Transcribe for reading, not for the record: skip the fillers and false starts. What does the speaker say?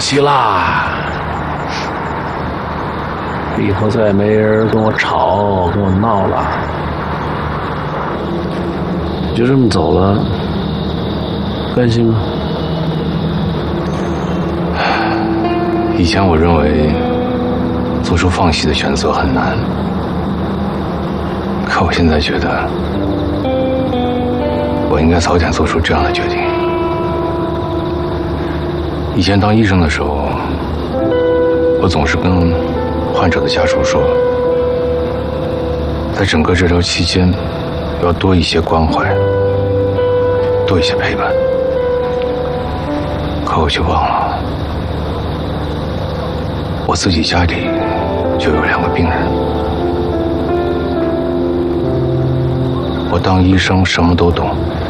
惜啦，以后再也没人跟我吵，跟我闹了，就这么走了，甘心吗？ 以前我认为做出放弃的选择很难，可我现在觉得，我应该早点做出这样的决定。以前当医生的时候，我总是跟患者的家属说，在整个治疗期间，要多一些关怀，多一些陪伴。可我却忘了，我自己家里就有2个病人。我当医生什么都懂，